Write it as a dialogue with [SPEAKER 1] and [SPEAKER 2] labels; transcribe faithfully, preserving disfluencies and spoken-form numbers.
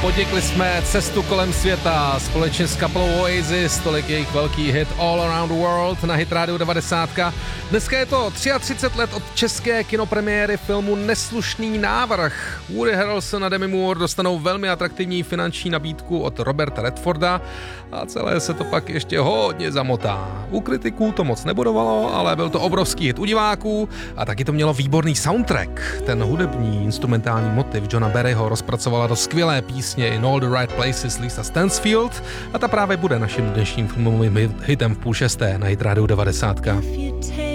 [SPEAKER 1] Podnikli jsme cestu kolem světa společně s kapelou Oasis, tolik jejich velký hit All Around the World na Hit Radio devadesát. Dneska je to třicet tři let od české kinopremiéry filmu Neslušný návrh. Woody Harrelson a Demi Moore dostanou velmi atraktivní finanční nabídku od Roberta Redforda a celé se to pak ještě hodně zamotá. U kritiků to moc nebodovalo, ale byl to obrovský hit u diváků a taky to mělo výborný soundtrack. Ten hudební instrumentální motiv Johna Barryho rozpracovala do skvělé písně In All the Right Places Lisa Stansfield a ta právě bude naším dnešním filmovým hitem v půl šesté na Hit Radio devadesát.